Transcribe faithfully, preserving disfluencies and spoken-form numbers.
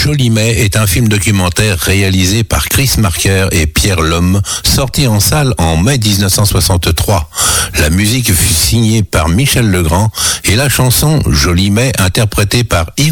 Joli Mai est un film documentaire réalisé par Chris Marker et Pierre Lhomme, sorti en salle en mai dix-neuf cent soixante-trois. La musique fut signée par Michel Legrand et la chanson Joli Mai interprétée par Yves